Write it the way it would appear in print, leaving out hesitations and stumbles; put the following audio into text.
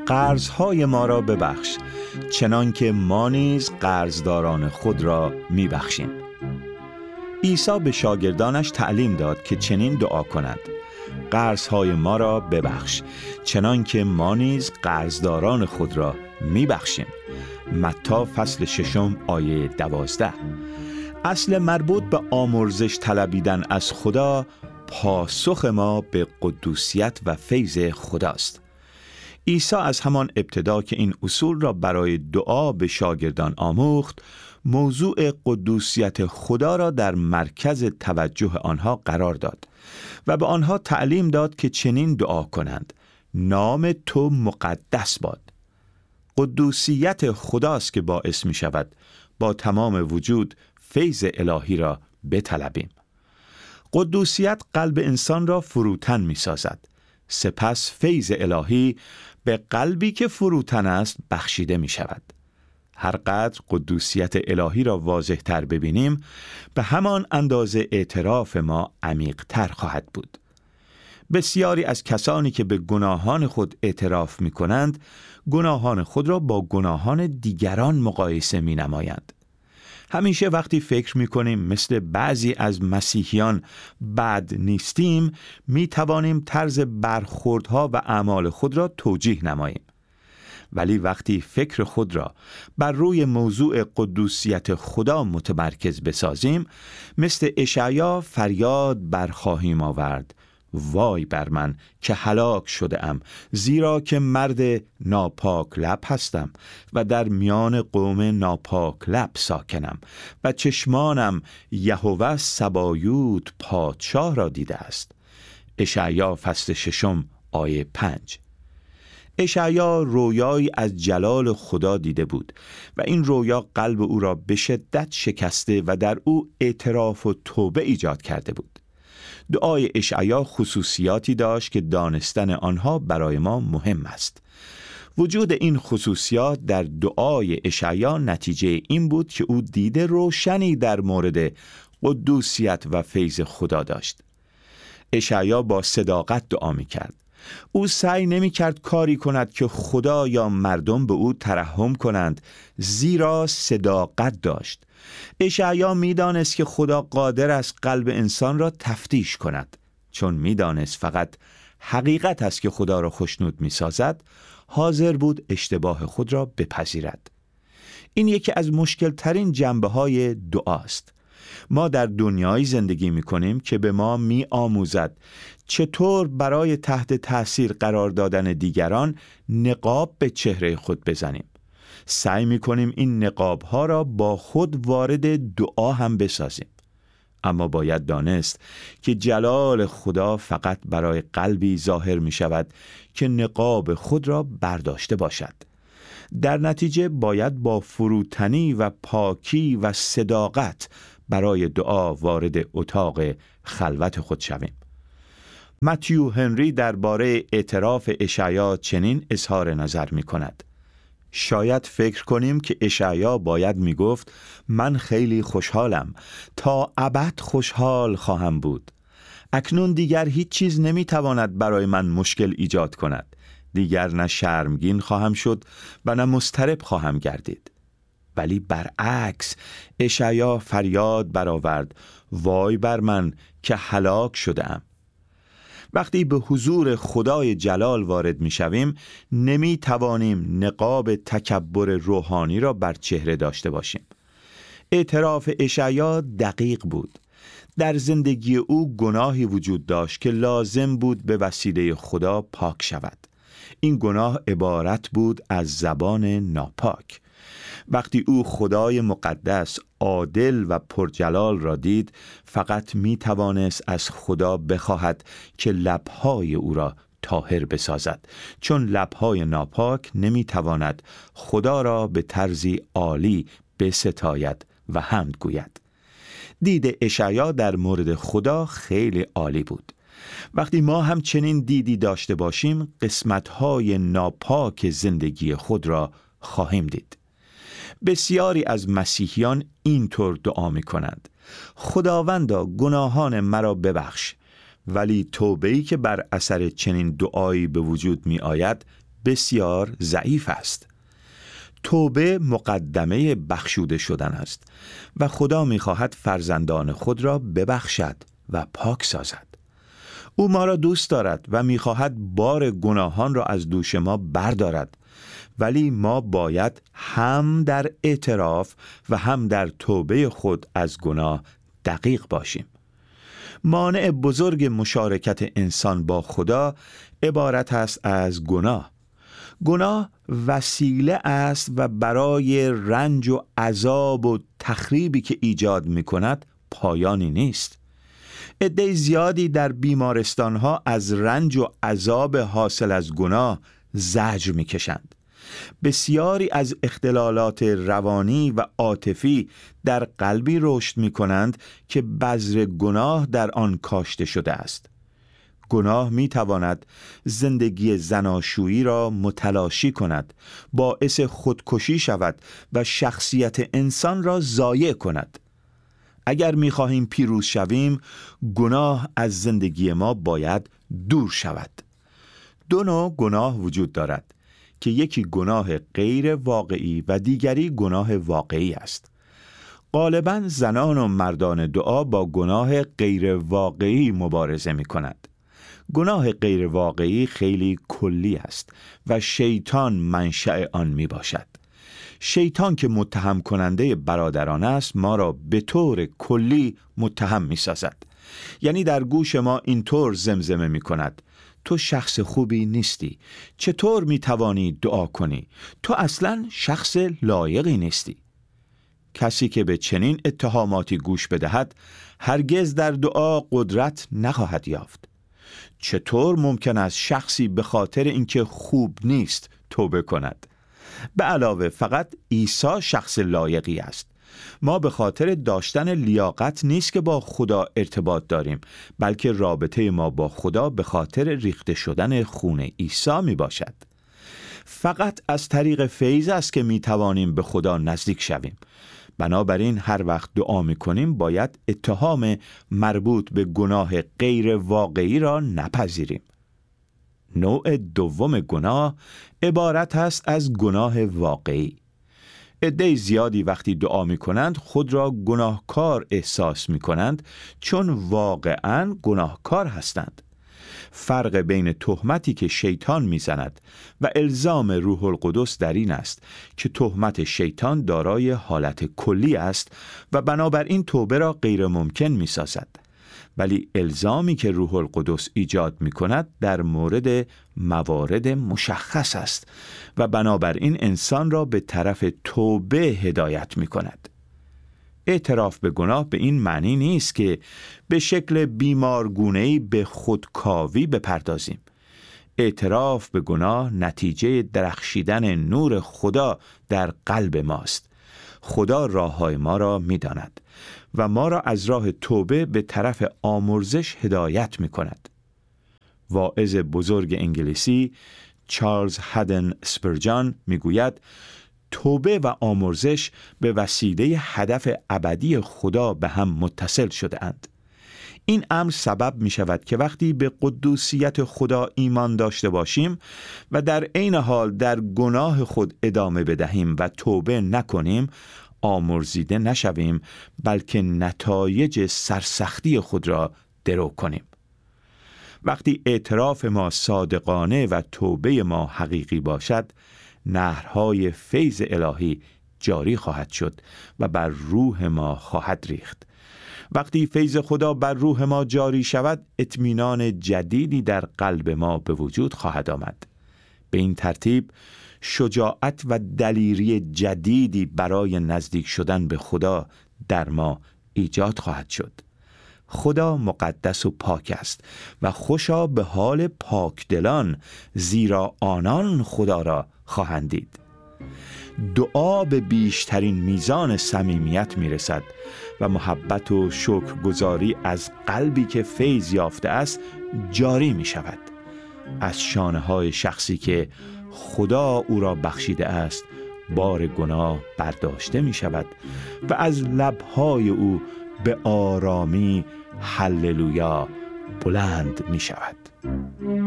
قرضهای ما را ببخش چنان که ما نیز قرضداران خود را میبخشیم. عیسی به شاگردانش تعلیم داد که چنین دعا کنند: قرضهای ما را ببخش چنان که ما نیز قرضداران خود را میبخشیم. متی فصل 6 آیه 12. اصل مربوط به آمرزش طلبیدن از خدا پاسخ ما به قدوسیت و فیض خداست. عیسی از همان ابتدا که این اصول را برای دعا به شاگردان آموخت، موضوع قدوسیت خدا را در مرکز توجه آنها قرار داد و به آنها تعلیم داد که چنین دعا کنند: نام تو مقدس باد. قدوسیت خداست که باعث می شود با تمام وجود فیض الهی را بطلبیم. قدوسیت قلب انسان را فروتن می سازد. سپس فیض الهی به قلبی که فروتن است بخشیده می شود. هر قدر قدوسیت الهی را واضح تر ببینیم، به همان اندازه اعتراف ما عمیق تر خواهد بود. بسیاری از کسانی که به گناهان خود اعتراف می کنند، گناهان خود را با گناهان دیگران مقایسه می نمایند. همیشه وقتی فکر می کنیم مثل بعضی از مسیحیان بد نیستیم، می توانیم طرز برخوردها و اعمال خود را توجیه نماییم. ولی وقتی فکر خود را بر روی موضوع قدوسیت خدا متمرکز بسازیم، مثل اشعیا فریاد برخواهیم آورد: وای بر من که هلاک شده ام، زیرا که مرد ناپاک لب هستم و در میان قوم ناپاک لب ساکنم و چشمانم یهوه سبایوت پادشاه را دیده است. اشعیا فصل 6 آیه 5. اشعیا رویایی از جلال خدا دیده بود و این رویا قلب او را به شدت شکسته و در او اعتراف و توبه ایجاد کرده بود. دعای اشعیا خصوصیاتی داشت که دانستن آنها برای ما مهم است. وجود این خصوصیات در دعای اشعیا نتیجه این بود که او دید روشنی در مورد قدوسیت و فیض خدا داشت. اشعیا با صداقت دعا می‌کرد. او سعی نمی‌کرد کاری کند که خدا یا مردم به او ترحم کنند، زیرا صداقت داشت. اشعیا می‌دانست که خدا قادر است قلب انسان را تفتیش کند. چون می‌دانست فقط حقیقت است که خدا را خوشنود می‌سازد، حاضر بود اشتباه خود را بپذیرد. این یکی از مشکل‌ترین جنبه‌های دعاست. ما در دنیایی زندگی می‌کنیم که به ما می‌آموزد چطور برای تحت تأثیر قرار دادن دیگران نقاب به چهره خود بزنیم. سعی می‌کنیم این نقاب‌ها را با خود وارد دعا هم بسازیم. اما باید دانست که جلال خدا فقط برای قلبی ظاهر می‌شود که نقاب خود را برداشته باشد. در نتیجه باید با فروتنی و پاکی و صداقت برای دعا وارد اتاق خلوت خود شویم. متیو هنری درباره اعتراف اشعیا چنین اظهار نظر می کند: شاید فکر کنیم که اشعیا باید می گفت من خیلی خوشحالم، تا ابد خوشحال خواهم بود. اکنون دیگر هیچ چیز نمی تواند برای من مشکل ایجاد کند. دیگر نه شرمگین خواهم شد و نه مضطرب خواهم گردید. ولی برعکس اشعیا فریاد برآورد: وای بر من که هلاک شده‌ام. وقتی به حضور خدای جلال وارد می شویم، نمی توانیم نقاب تکبر روحانی را بر چهره داشته باشیم. اعتراف اشعیا دقیق بود. در زندگی او گناهی وجود داشت که لازم بود به وسیله خدا پاک شود. این گناه عبارت بود از زبان ناپاک. وقتی او خدای مقدس، عادل و پرجلال را دید، فقط می توانست از خدا بخواهد که لبهای او را طاهر بسازد، چون لبهای ناپاک نمی تواند خدا را به طرزی عالی بستاید و حمد گوید. دید اشعیا در مورد خدا خیلی عالی بود. وقتی ما هم چنین دیدی داشته باشیم، قسمت‌های ناپاک زندگی خود را خواهیم دید. بسیاری از مسیحیان اینطور دعا می کنند: خداوندا گناهان مرا ببخش. ولی توبه‌ای که بر اثر چنین دعایی به وجود می آید بسیار ضعیف است. توبه مقدمه بخشوده شدن است و خدا می‌خواهد فرزندان خود را ببخشد و پاک سازد. او ما را دوست دارد و می‌خواهد بار گناهان را از دوش ما بردارد، ولی ما باید هم در اعتراف و هم در توبه خود از گناه دقیق باشیم. مانع بزرگ مشارکت انسان با خدا عبارت است از گناه. گناه وسیله است و برای رنج و عذاب و تخریبی که ایجاد می کند پایانی نیست. عده زیادی در بیمارستانها از رنج و عذاب حاصل از گناه زجر می کشند. بسیاری از اختلالات روانی و عاطفی در قلبی رشد می کنند که بذر گناه در آن کاشته شده است. گناه می تواند زندگی زناشویی را متلاشی کند، باعث خودکشی شود و شخصیت انسان را ضایع کند. اگر می خواهیم پیروز شویم، گناه از زندگی ما باید دور شود. دو نوع گناه وجود دارد که یکی گناه غیر واقعی و دیگری گناه واقعی است. غالباً زنان و مردان دعا با گناه غیر واقعی مبارزه می کند. گناه غیر واقعی خیلی کلی است و شیطان منشأ آن می باشد. شیطان که متهم کننده برادران است ما را به طور کلی متهم می سازد. یعنی در گوش ما اینطور زمزمه می کند: تو شخص خوبی نیستی، چطور می توانی دعا کنی؟ تو اصلاً شخص لایقی نیستی. کسی که به چنین اتهاماتی گوش بدهد هرگز در دعا قدرت نخواهد یافت. چطور ممکن است شخصی به خاطر اینکه خوب نیست توبه کند؟ به علاوه فقط عیسی شخص لایقی است. ما به خاطر داشتن لیاقت نیست که با خدا ارتباط داریم، بلکه رابطه ما با خدا به خاطر ریخته شدن خون عیسی می باشد. فقط از طریق فیض است که می توانیم به خدا نزدیک شویم. بنابراین هر وقت دعا می کنیم باید اتهام مربوط به گناه غیر واقعی را نپذیریم. نوع دوم گناه عبارت است از گناه واقعی. عده زیادی وقتی دعا می کنند خود را گناهکار احساس می کنند چون واقعاً گناهکار هستند. فرق بین تهمتی که شیطان میزند و الزام روح القدس در این است که تهمت شیطان دارای حالت کلی است و بنابراین توبه را غیر ممکن می سازد. ولی الزامی که روح القدس ایجاد می کند در مورد موارد مشخص است و بنابراین انسان را به طرف توبه هدایت می کند. اعتراف به گناه به این معنی نیست که به شکل بیمارگونه‌ای به خودکاوی بپردازیم. اعتراف به گناه نتیجه درخشیدن نور خدا در قلب ماست. خدا راه‌های ما را می‌داند و ما را از راه توبه به طرف آمرزش هدایت می‌کند. واعظ بزرگ انگلیسی چارلز هدن اسپرجان می‌گوید توبه و آمرزش به وسیله هدف ابدی خدا به هم متصل شده اند. این امر سبب می شود که وقتی به قدوسیت خدا ایمان داشته باشیم و در عین حال در گناه خود ادامه بدهیم و توبه نکنیم، آمرزیده نشویم بلکه نتایج سرسختی خود را درو کنیم. وقتی اعتراف ما صادقانه و توبه ما حقیقی باشد، نهرهای فیض الهی جاری خواهد شد و بر روح ما خواهد ریخت. وقتی فیض خدا بر روح ما جاری شود، اطمینان جدیدی در قلب ما به وجود خواهد آمد. به این ترتیب شجاعت و دلیری جدیدی برای نزدیک شدن به خدا در ما ایجاد خواهد شد. خدا مقدس و پاک است و خوشا به حال پاکدلان، زیرا آنان خدا را خواهند دید. دعا به بیشترین میزان صمیمیت میرسد و محبت و شکرگزاری از قلبی که فیض یافته است جاری می شود. از شانه‌های شخصی که خدا او را بخشیده است بار گناه برداشته می شود و از لب‌های او به آرامی هللویا بلند می شود.